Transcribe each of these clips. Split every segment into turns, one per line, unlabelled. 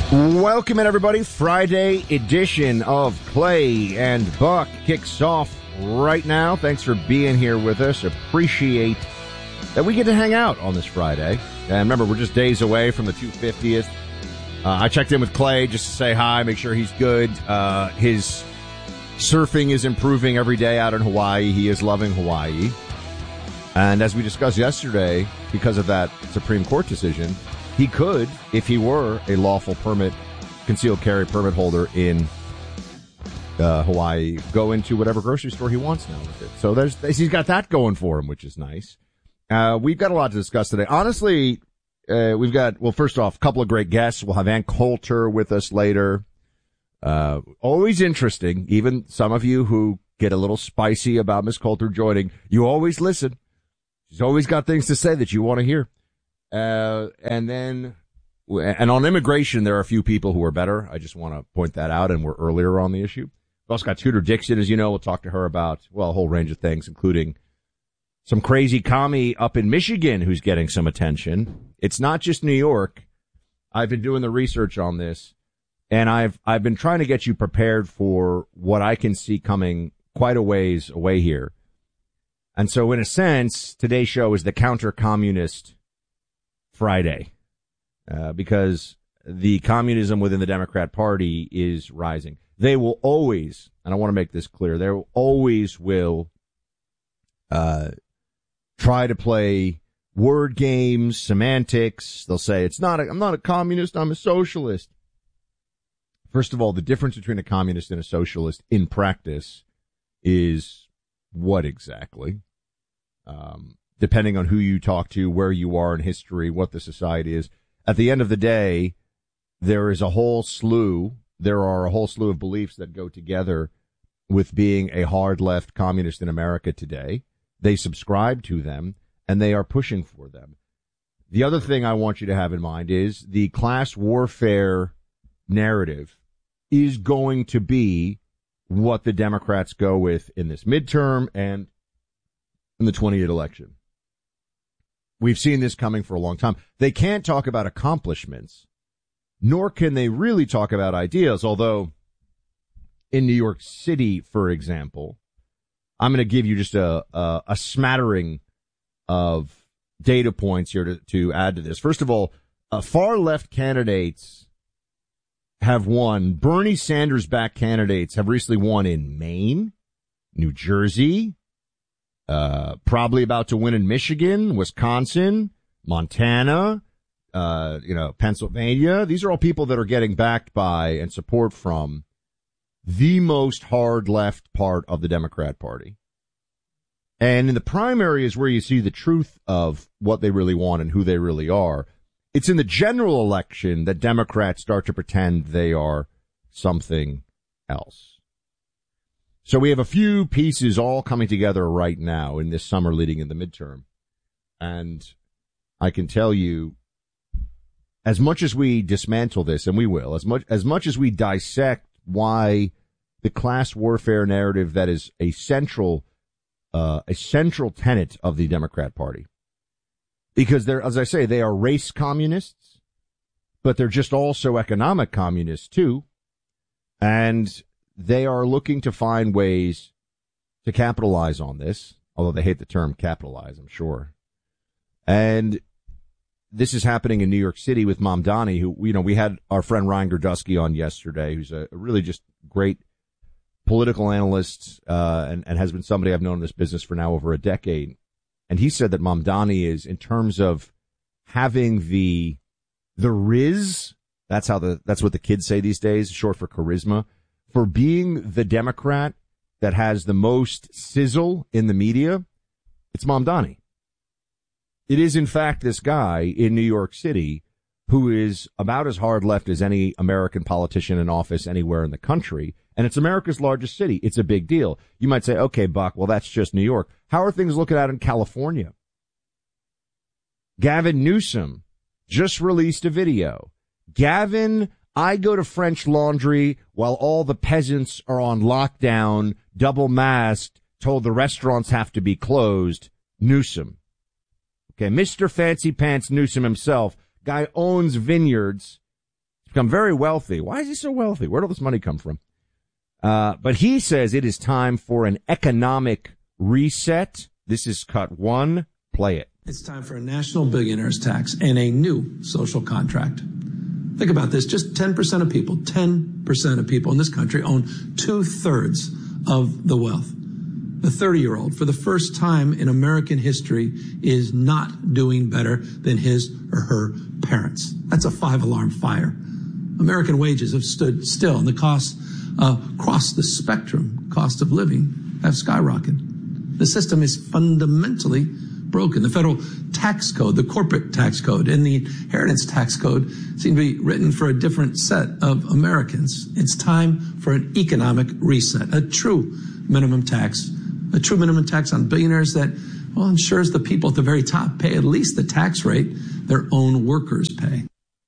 Welcome in, everybody. Friday edition of Clay and Buck kicks off right now. Thanks for being here with us. Appreciate that we get to hang out on this Friday. And remember, we're just days away from the 250th. I checked in with Clay just to say hi, make sure he's good. His surfing is improving every day out in Hawaii. He is loving Hawaii. And as we discussed yesterday, because of that Supreme Court decision, he could, if he were a lawful permit, concealed carry permit holder in Hawaii, go into whatever grocery store he wants now with it. So he's got that going for him, which is nice. We've got a lot to discuss today. Honestly, we've got, well, first off, a couple of great guests. We'll have Ann Coulter with us later. Always interesting. Even some of you who get a little spicy about Miss Coulter joining, you always listen. She's always got things to say that you want to hear. And on immigration, there are a few people who are better. I just want to point that out, and we're earlier on the issue. We've also got Tudor Dixon, as you know. We'll talk to her about, well, a whole range of things, including some crazy commie up in Michigan who's getting some attention. It's not just New York. I've been doing the research on this, and I've been trying to get you prepared for what I can see coming quite a ways away here. And so, in a sense, today's show is the counter-communist Friday, because the communism within the Democrat Party is rising. They will always, and I want to make this clear, they always will try to play word games, semantics. They'll say, I'm not a communist, I'm a socialist. First of all, the difference between a communist and a socialist in practice is what exactly? Depending on who you talk to, where you are in history, what the society is. At the end of the day, there are a whole slew of beliefs that go together with being a hard left communist in America today. They subscribe to them, and they are pushing for them. The other thing I want you to have in mind is the class warfare narrative is going to be what the Democrats go with in this midterm and in the 2020 election. We've seen this coming for a long time. They can't talk about accomplishments, nor can they really talk about ideas, although in New York City, for example, I'm going to give you just a smattering of data points here to add to this. First of all, far left candidates have won. Bernie Sanders-backed candidates have recently won in Maine, New Jersey, probably about to win in Michigan, Wisconsin, Montana, Pennsylvania. These are all people that are getting backed by and support from the most hard left part of the Democrat Party. And in the primary is where you see the truth of what they really want and who they really are. It's in the general election that Democrats start to pretend they are something else. So we have a few pieces all coming together right now in this summer leading in the midterm. And I can tell you, as much as we dismantle this, and we will, as much as we dissect why the class warfare narrative that is a central tenet of the Democrat Party, because they're, as I say, they are race communists, but they're just also economic communists too. And they are looking to find ways to capitalize on this, although they hate the term capitalize, I'm sure. And this is happening in New York City with Mamdani, who, we had our friend Ryan Gerdusky on yesterday, who's a really just great political analyst, and has been somebody I've known in this business for now over a decade. And he said that Mamdani is, in terms of having the riz, that's what the kids say these days, short for charisma, for being the Democrat that has the most sizzle in the media, it's Mamdani. It is, in fact, this guy in New York City who is about as hard left as any American politician in office anywhere in the country. And it's America's largest city. It's a big deal. You might say, okay, Buck, well, that's just New York. How are things looking out in California? Gavin Newsom just released a video. Gavin, I go to French Laundry while all the peasants are on lockdown, double masked, told the restaurants have to be closed. Newsom. Okay, Mr. Fancy Pants Newsom himself, guy owns vineyards, become very wealthy. Why is he so wealthy? Where did all this money come from? But he says it is time for an economic reset. This is cut one. Play it.
It's time for a national billionaires tax and a new social contract. Think about this. Just 10% of people in this country own 2/3 of the wealth. The 30-year-old, for the first time in American history, is not doing better than his or her parents. That's a 5-alarm fire. American wages have stood still, and the costs across the spectrum, cost of living, have skyrocketed. The system is fundamentally broken. The federal tax code, the corporate tax code, and the inheritance tax code seem to be written for a different set of Americans. It's time for an economic reset, a true minimum tax on billionaires that, well, ensures the people at the very top pay at least the tax rate their own workers pay.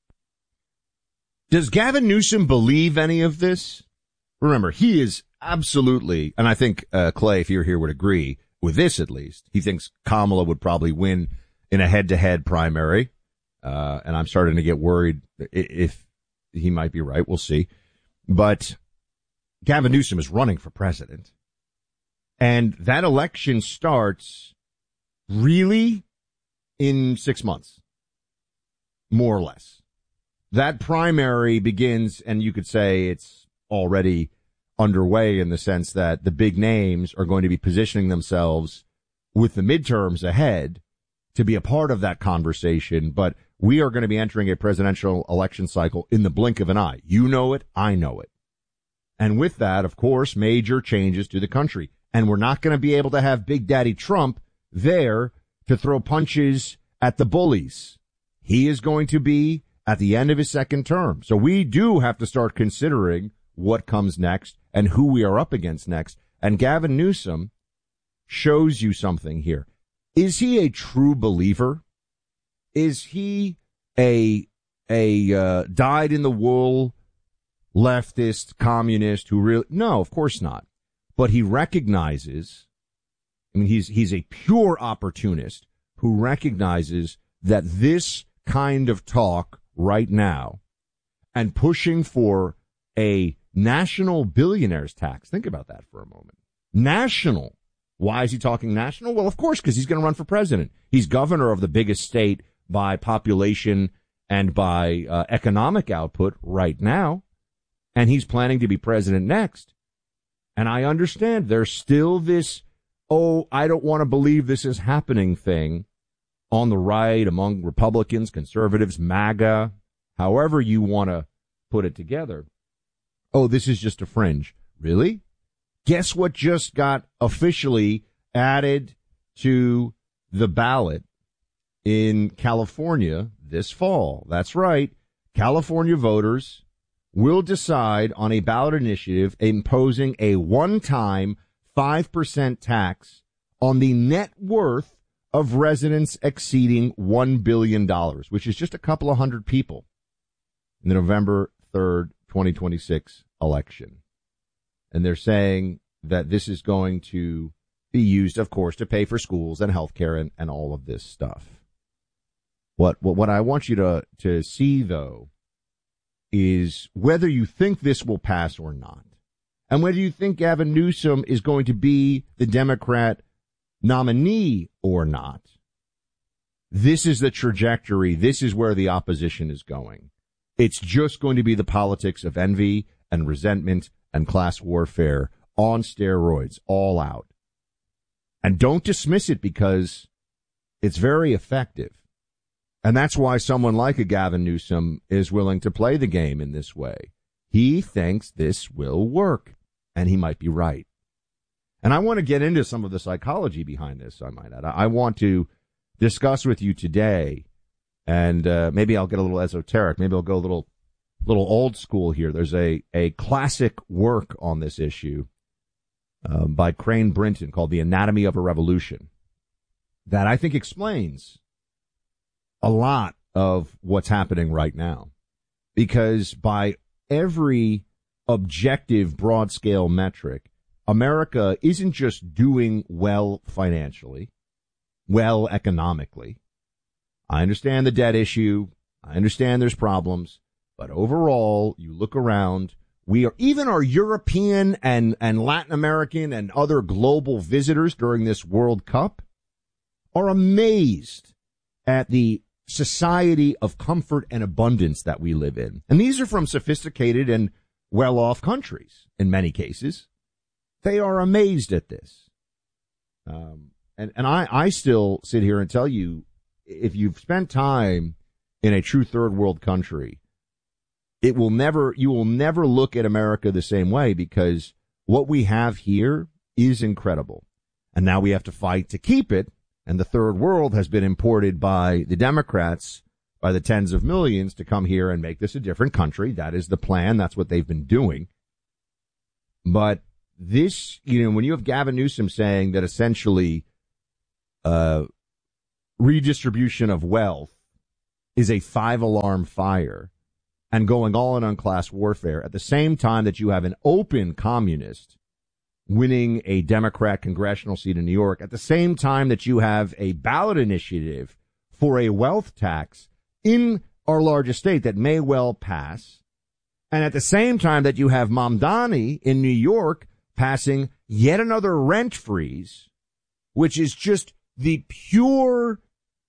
Does Gavin Newsom believe any of this? Remember, he is absolutely, and I think Clay, if you're here, would agree with this at least. He thinks Kamala would probably win in a head-to-head primary, and I'm starting to get worried if he might be right. We'll see. But Gavin Newsom is running for president, and that election starts really in 6 months, more or less. That primary begins, and you could say it's already underway in the sense that the big names are going to be positioning themselves with the midterms ahead to be a part of that conversation. But we are going to be entering a presidential election cycle in the blink of an eye. You know it. I know it. And with that, of course, major changes to the country. And we're not going to be able to have Big Daddy Trump there to throw punches at the bullies. He is going to be at the end of his second term. So we do have to start considering what comes next and who we are up against next. And Gavin Newsom shows you something here. Is he a true believer? Is he a dyed in the wool leftist communist who really? No, of course not. But he recognizes, I mean, he's a pure opportunist who recognizes that this kind of talk right now and pushing for a national billionaires tax. Think about that for a moment. National. Why is he talking national? Well, of course, because he's going to run for president. He's governor of the biggest state by population and by economic output right now. And he's planning to be president next. And I understand there's still this, oh, I don't want to believe this is happening thing on the right among Republicans, conservatives, MAGA, however you want to put it together. Oh, this is just a fringe. Really? Guess what just got officially added to the ballot in California this fall? That's right. California voters will decide on a ballot initiative imposing a one-time 5% tax on the net worth of residents exceeding $1 billion, which is just a couple of hundred people in the November 3rd, 2026 election. And they're saying that this is going to be used, of course, to pay for schools and healthcare and all of this stuff. What I want you to see, though, is whether you think this will pass or not, and whether you think Gavin Newsom is going to be the Democrat nominee or not. This is the trajectory. This is where the opposition is going. It's just going to be the politics of envy and resentment and class warfare on steroids, all out. And don't dismiss it because it's very effective. And that's why someone like a Gavin Newsom is willing to play the game in this way. He thinks this will work, and he might be right. And I want to get into some of the psychology behind this, I might add. I want to discuss with you today, and maybe I'll get a little esoteric. Maybe I'll go a little old school here. There's a classic work on this issue by Crane Brinton called The Anatomy of a Revolution that I think explains a lot of what's happening right now. Because by every objective broad-scale metric, America isn't just doing well financially, well economically. I understand the debt issue. I understand there's problems. But overall, you look around, even our European and Latin American and other global visitors during this World Cup are amazed at the society of comfort and abundance that we live in. And these are from sophisticated and well-off countries in many cases. They are amazed at this. And I still sit here and tell you, if you've spent time in a true third world country, you will never look at America the same way, because what we have here is incredible. And now we have to fight to keep it. And the third world has been imported by the Democrats by the tens of millions to come here and make this a different country. That is the plan. That's what they've been doing. But this, when you have Gavin Newsom saying that essentially redistribution of wealth is a 5-alarm fire and going all in on class warfare at the same time that you have an open communist winning a Democrat congressional seat in New York, at the same time that you have a ballot initiative for a wealth tax in our largest state that may well pass, and at the same time that you have Mamdani in New York passing yet another rent freeze, which is just the pure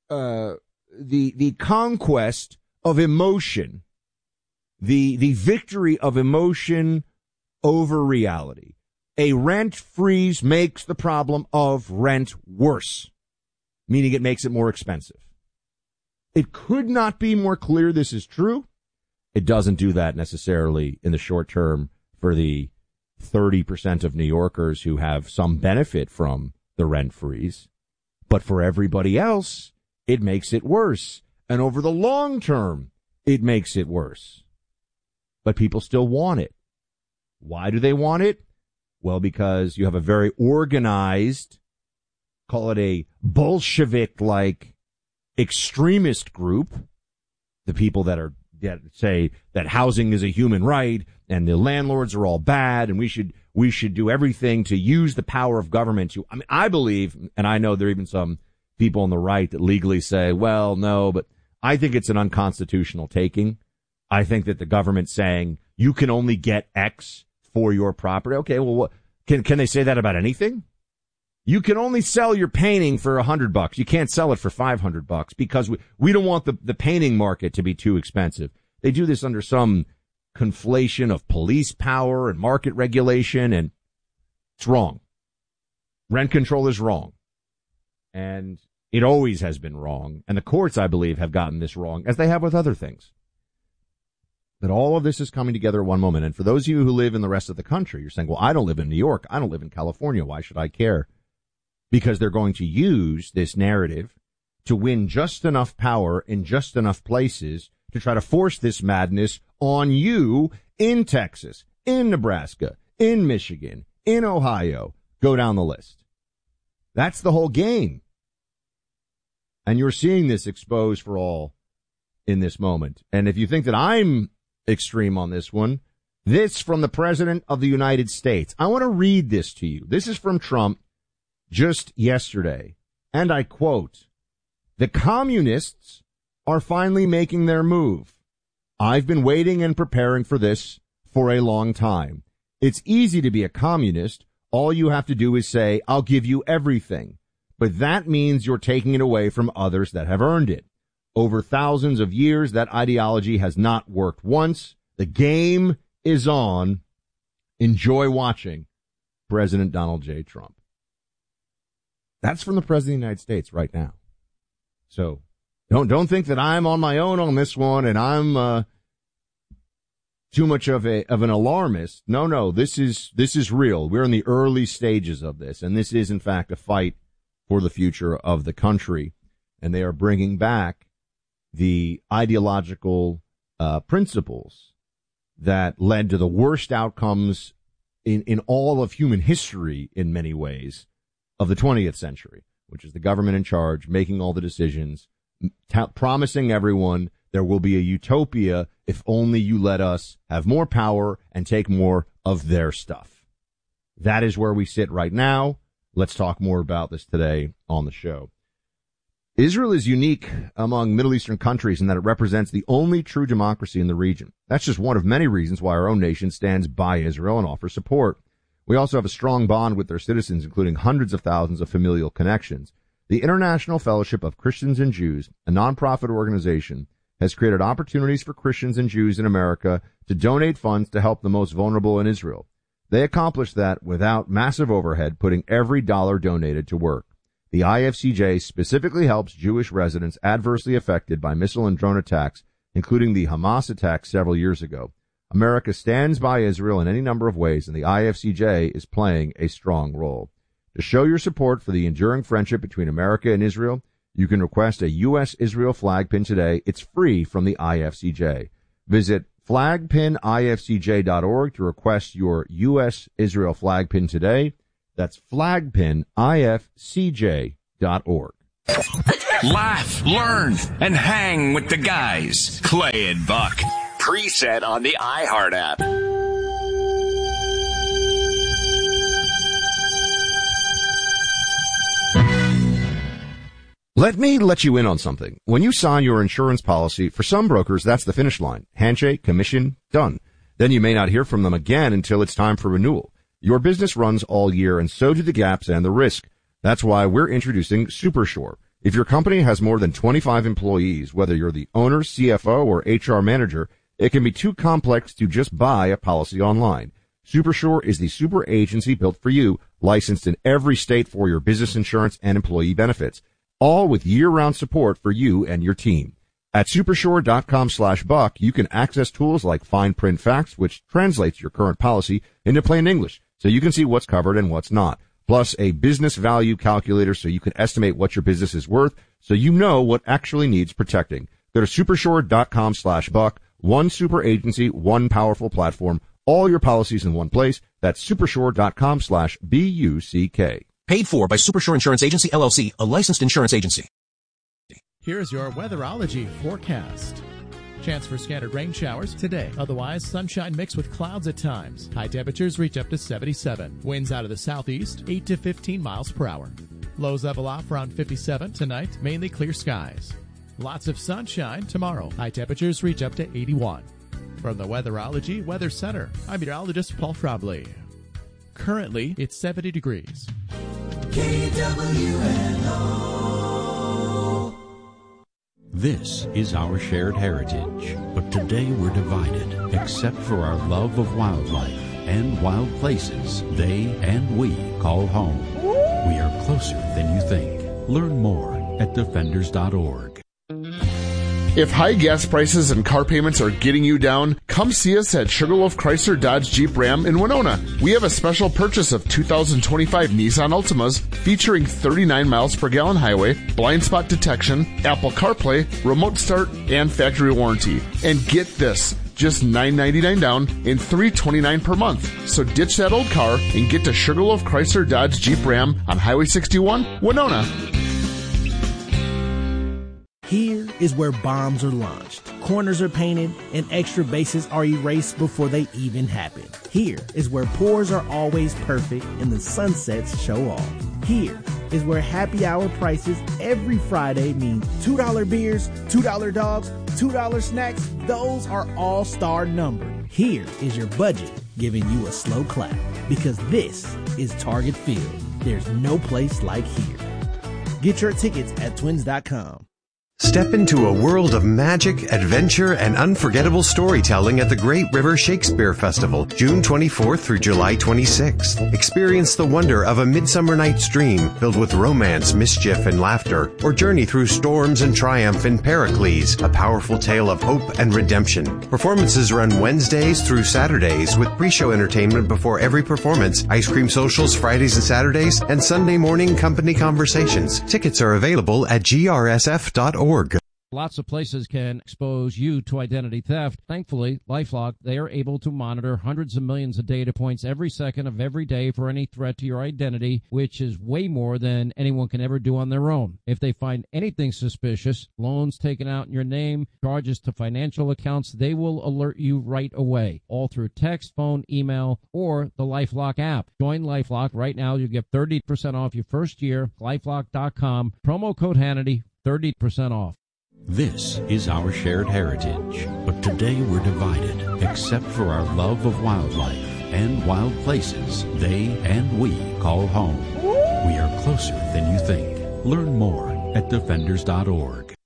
the conquest of emotion, the victory of emotion over reality. A rent freeze makes the problem of rent worse, meaning it makes it more expensive. It could not be more clear this is true. It doesn't do that necessarily in the short term for the 30% of New Yorkers who have some benefit from the rent freeze. But for everybody else, it makes it worse. And over the long term, it makes it worse. But people still want it. Why do they want it? Well, because you have a very organized, call it a Bolshevik-like extremist group, the people that say that housing is a human right and the landlords are all bad and we should do everything to use the power of government to, I believe, and I know there are even some people on the right that legally say, well, no, but I think it's an unconstitutional taking. I think that the government saying you can only get X for your property. Okay, well, what, can they say that about anything? You can only sell your painting for $100. You can't sell it for $500 because we don't want the painting market to be too expensive. They do this under some conflation of police power and market regulation, and it's wrong. Rent control is wrong. And it always has been wrong. And the courts, I believe, have gotten this wrong, as they have with other things. But all of this is coming together at one moment. And for those of you who live in the rest of the country, you're saying, well, I don't live in New York. I don't live in California. Why should I care? Because they're going to use this narrative to win just enough power in just enough places to try to force this madness on you in Texas, in Nebraska, in Michigan, in Ohio. Go down the list. That's the whole game. And you're seeing this exposed for all in this moment. And if you think that I'm extreme on this one, this from the President of the United States. I want to read this to you. This is from Trump just yesterday. And I quote, "The communists are finally making their move. I've been waiting and preparing for this for a long time. It's easy to be a communist. All you have to do is say, I'll give you everything. But that means you're taking it away from others that have earned it. Over thousands of years, that ideology has not worked once. The game is on. Enjoy watching." President Donald J. Trump. That's from the President of the United States right now. So don't think that I'm on my own on this one and I'm too much of an alarmist. No, this is real. We're in the early stages of this, and this is in fact a fight for the future of the country. And they are bringing back the ideological principles that led to the worst outcomes in all of human history in many ways of the 20th century, which is the government in charge, making all the decisions, promising everyone there will be a utopia if only you let us have more power and take more of their stuff. That is where we sit right now. Let's talk more about this today on the show. Israel is unique among Middle Eastern countries in that it represents the only true democracy in the region. That's just one of many reasons why our own nation stands by Israel and offers support. We also have a strong bond with their citizens, including hundreds of thousands of familial connections. The International Fellowship of Christians and Jews, a nonprofit organization, has created opportunities for Christians and Jews in America to donate funds to help the most vulnerable in Israel. They accomplish that without massive overhead, putting every dollar donated to work. The IFCJ specifically helps Jewish residents adversely affected by missile and drone attacks, including the Hamas attack several years ago. America stands by Israel in any number of ways, and the IFCJ is playing a strong role. To show your support for the enduring friendship between America and Israel, you can request a U.S.-Israel flag pin today. It's free from the IFCJ. Visit flagpinifcj.org to request your U.S.-Israel flag pin today. That's flagpinifcj.org.
Laugh, learn, and hang with the guys. Clay and Buck. Preset on the iHeart app.
Let me let you in on something. When you sign your insurance policy, for some brokers, that's the finish line. Handshake, commission, done. Then you may not hear from them again until it's time for renewal. Your business runs all year, and so do the gaps and the risk. That's why we're introducing SuperSure. If your company has more than 25 employees, whether you're the owner, CFO, or HR manager, it can be too complex to just buy a policy online. SuperSure is the super agency built for you, licensed in every state for your business insurance and employee benefits, all with year-round support for you and your team. At supersure.com/buck, you can access tools like fine print facts, which translates your current policy into plain English, so you can see what's covered and what's not. Plus a business value calculator so you can estimate what your business is worth, so you know what actually needs protecting. Go to supersure.com/buck. One super agency, one powerful platform, all your policies in one place. That's supersure.com/BUCK.
Paid for by Supersure Insurance Agency, LLC, a licensed insurance agency.
Here's your weatherology forecast. Chance for scattered rain showers today. Otherwise, sunshine mixed with clouds at times. High temperatures reach up to 77. Winds out of the southeast, 8 to 15 miles per hour. Lows level off around 57 tonight. Mainly clear skies. Lots of sunshine tomorrow. High temperatures reach up to 81. From the Weatherology Weather Center, I'm meteorologist Paul Frobley. Currently, it's 70 degrees.
KWNO. This is our shared heritage, but today we're divided, except for our love of wildlife and wild places they and we call home. We are closer than you think. Learn more at defenders.org.
If high gas prices and car payments are getting you down, come see us at Sugarloaf Chrysler Dodge Jeep Ram in Winona. We have a special purchase of 2025 Nissan Altimas featuring 39 miles per gallon highway, blind spot detection, Apple CarPlay, remote start, and factory warranty. And get this, just $999 down and $329 per month. So ditch that old car and get to Sugarloaf Chrysler Dodge Jeep Ram on Highway 61, Winona.
Here is where bombs are launched, corners are painted, and extra bases are erased before they even happen. Here is where pours are always perfect and the sunsets show off. Here is where happy hour prices every Friday mean $2 beers, $2 dogs, $2 snacks. Those are all star numbered. Here is your budget giving you a slow clap, because this is Target Field. There's no place like here. Get your tickets at twins.com.
Step into a world of magic, adventure, and unforgettable storytelling at the Great River Shakespeare Festival, June 24th through July 26th. Experience the wonder of A Midsummer Night's Dream, filled with romance, mischief, and laughter, or journey through storms and triumph in Pericles, a powerful tale of hope and redemption. Performances run Wednesdays through Saturdays, with pre-show entertainment before every performance, ice cream socials Fridays and Saturdays, and Sunday morning company conversations. Tickets are available at grsf.org.
Lots of places can expose you to identity theft. Thankfully, LifeLock, they are able to monitor hundreds of millions of data points every second of every day for any threat to your identity, which is way more than anyone can ever do on their own. If they find anything suspicious, loans taken out in your name, charges to financial accounts, they will alert you right away, all through text, phone, email, or the LifeLock app. Join LifeLock right now. You'll get 30% off your first year. LifeLock.com. Promo code Hannity. 30% off.
This is our shared heritage, but today we're divided, except for our love of wildlife and wild places they and we call home. We are closer than you think. Learn more at defenders.org.